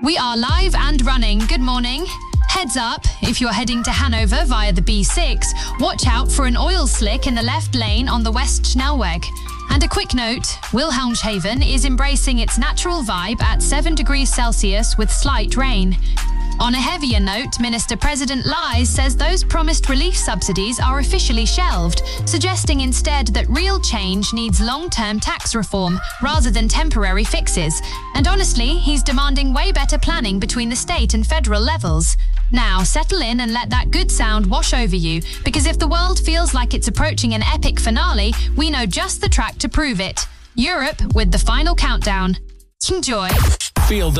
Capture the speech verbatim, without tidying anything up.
We are live and running. Good morning. Heads up, if you're heading to Hanover via the B six, watch out for an oil slick in the left lane on the West Snelweg. And a quick note, Wilhelmshaven is embracing its natural vibe at seven degrees Celsius with slight rain. On a heavier note, Minister President Lies says those promised relief subsidies are officially shelved, suggesting instead that real change needs long-term tax reform rather than temporary fixes. And honestly, he's demanding way better planning between the state and federal levels. Now, settle in and let that good sound wash over you, because if the world feels like it's approaching an epic finale, we know just the track to prove it. Europe with the final countdown. Enjoy. Feel the